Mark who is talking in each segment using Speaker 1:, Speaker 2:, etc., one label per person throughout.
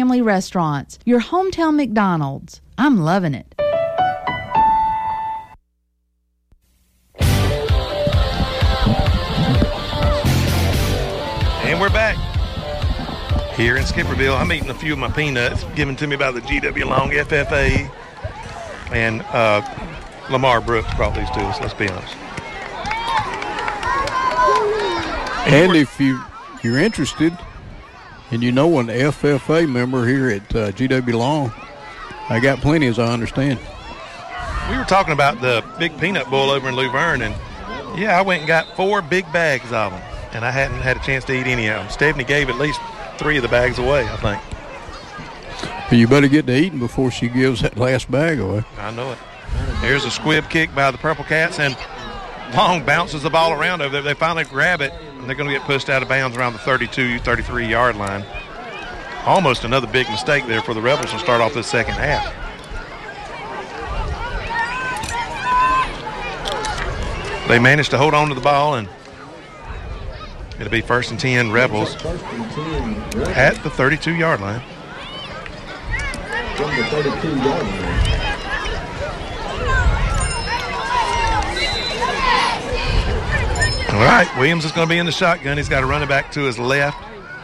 Speaker 1: family restaurants. Your hometown McDonald's. I'm loving it.
Speaker 2: And we're back here in Skipperville. I'm eating a few of my peanuts given to me by the GW Long FFA. And Lamar Brooks brought these to us, let's be honest.
Speaker 3: And if you're interested and you know an FFA member here at GW Long, I got plenty, as I understand.
Speaker 2: We were talking about the Big Peanut Bowl over in Luverne, and I went and got 4 big bags of them, and I hadn't had a chance to eat any of them. Stephanie gave at least 3 of the bags away, I think.
Speaker 3: You better get to eating before she gives that last bag away.
Speaker 2: I know it. Here's a squib kick by the Purple Cats, and Long bounces the ball around over there. They finally grab it, and they're going to get pushed out of bounds around the 32, 33-yard line. Almost another big mistake there for the Rebels to start off this second half. They managed to hold on to the ball, and it'll be 1st and 10 Rebels at the 32-yard line.
Speaker 4: From the 32-yard line.
Speaker 2: All right, Williams is going to be in the shotgun. He's got a running back to his left.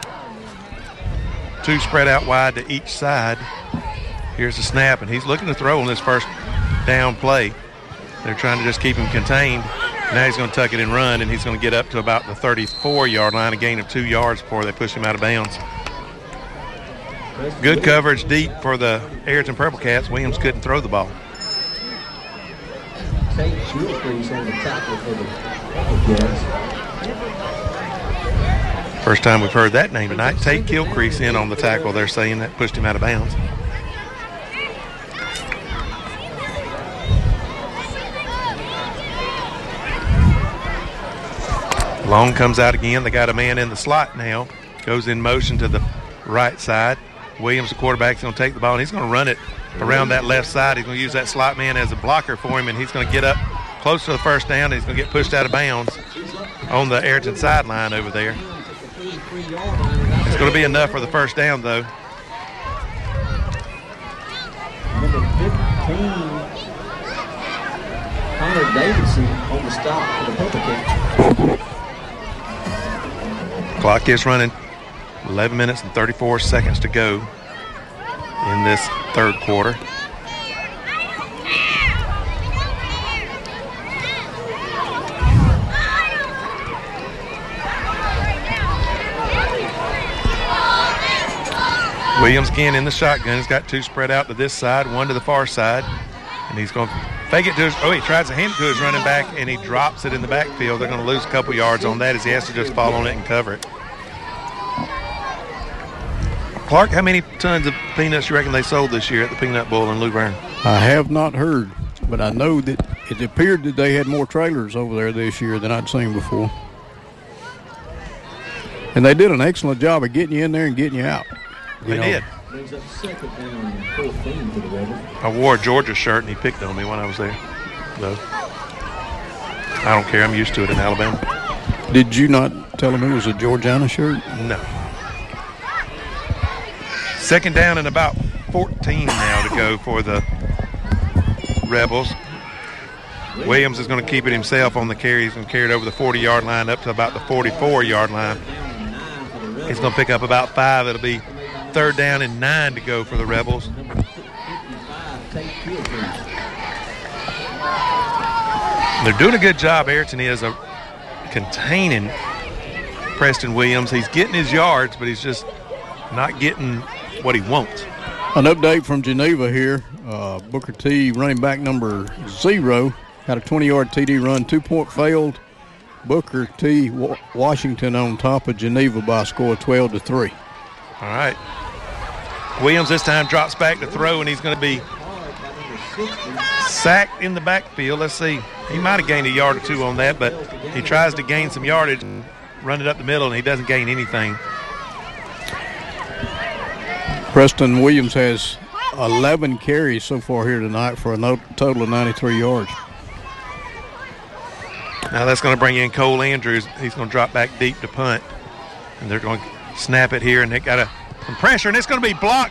Speaker 2: 2 spread out wide to each side. Here's the snap, and he's looking to throw on this first down play. They're trying to just keep him contained. Now he's going to tuck it and run, and he's going to get up to about the 34-yard line, a gain of 2 yards before they push him out of bounds. Good coverage deep for the Ayrton Purple Cats. Williams couldn't throw the ball.
Speaker 4: Tate Gilcrease on the tackle for the Purple Cats.
Speaker 2: First time we've heard that name tonight. Tate Gilcrease in on the tackle. They're saying that pushed him out of bounds. Long comes out again. They got a man in the slot now. Goes in motion to the right side. Williams, the quarterback, is going to take the ball, and he's going to run it around that left side. He's going to use that slot man as a blocker for him, and he's going to get up close to the first down, and he's going to get pushed out of bounds on the Ayrton sideline over there. It's going to be enough for the first down, though.
Speaker 4: Number 15, Connor Davidson on the stop for the Purple Cats.
Speaker 2: Clock is running. 11 minutes and 34 seconds to go in this third quarter. Williams again in the shotgun. He's got 2 spread out to this side, 1 to the far side. And he's going to fake it to his, he tries to hand it to his running back, and he drops it in the backfield. They're going to lose a couple yards on that as he has to just fall on it and cover it. Clark, how many tons of peanuts you reckon they sold this year at the Peanut Bowl in Luverne?
Speaker 3: I have not heard, but I know that it appeared that they had more trailers over there this year than I'd seen before. And they did an excellent job of getting you in there and getting you out.
Speaker 2: They did.
Speaker 4: Brings up 2nd down and 14 for the Rebels.
Speaker 2: I wore a Georgia shirt, and he picked on me when I was there. So I don't care. I'm used to it in Alabama.
Speaker 3: Did you not tell him it was a Georgiana shirt?
Speaker 2: No. 2nd down and about 14 now to go for the Rebels. Williams is going to keep it himself on the carry. He's going to carry it over the 40-yard line up to about the 44-yard line. He's going to pick up about 5. It'll be 3rd down and 9 to go for the Rebels. They're doing a good job, Ayrton is, containing Preston Williams. He's getting his yards, but he's just not getting what he wants.
Speaker 3: An update from Geneva here. Booker T, running back number 0, had a 20-yard TD run, 2-point failed. Booker T, Washington on top of Geneva by a score of 12-3.
Speaker 2: All right. Williams this time drops back to throw, and he's going to be sacked in the backfield. Let's see. He might have gained a yard or 2 on that, but he tries to gain some yardage and run it up the middle, and he doesn't gain anything.
Speaker 3: Preston Williams has 11 carries so far here tonight for a total of 93 yards.
Speaker 2: Now that's going to bring in Cole Andrews. He's going to drop back deep to punt. And they're going to snap it here, and they got some pressure, and it's going to be blocked